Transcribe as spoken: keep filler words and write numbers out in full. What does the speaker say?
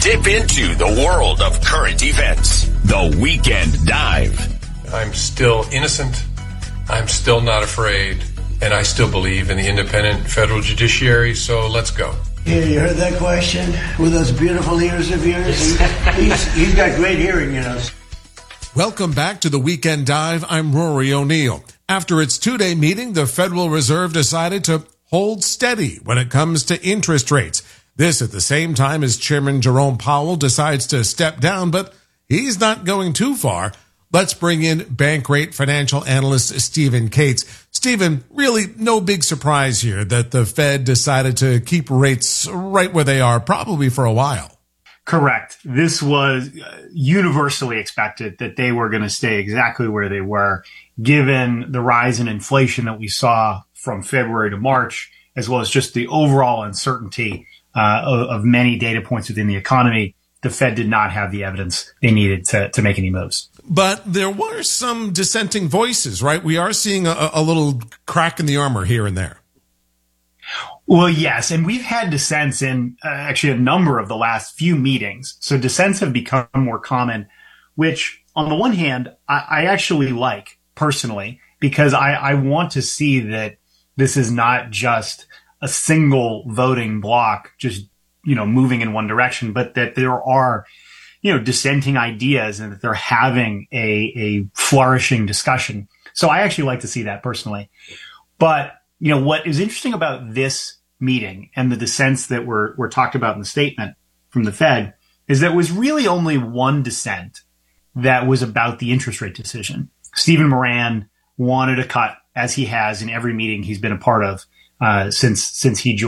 dip into the world of current events. The Weekend Dive. I'm still innocent. I'm still not afraid. And I still believe in the independent federal judiciary. So let's go. Yeah, you heard that question with those beautiful ears of yours? he's, he's got great hearing, you know. Welcome back to the Weekend Dive. I'm Rory O'Neill. After its two-day meeting, the Federal Reserve decided to hold steady when it comes to interest rates. This at the same time as Chairman Jerome Powell decides to step down, but he's not going too far. Let's bring in Bankrate financial analyst Stephen Cates. Stephen, really no big surprise here that the Fed decided to keep rates right where they are, probably for a while. Correct. This was universally expected that they were going to stay exactly where they were, given the rise in inflation that we saw from February to March, as well as just the overall uncertainty uh, of, of many data points within the economy. The Fed did not have the evidence they needed to, to make any moves. But there were some dissenting voices, right? We are seeing a, a little crack in the armor here and there. Well, yes. And we've had dissents in uh, actually a number of the last few meetings. So dissents have become more common, which on the one hand, I, I actually like personally, because I, I want to see that this is not just a single voting block, just, you know, moving in one direction, but that there are, you know, dissenting ideas and that they're having a, a flourishing discussion. So I actually like to see that personally. But, you know, what is interesting about this meeting and the dissents that were, were talked about in the statement from the Fed is that it was really only one dissent that was about the interest rate decision. Stephen Moran wanted a cut, as he has in every meeting he's been a part of uh, since since he joined.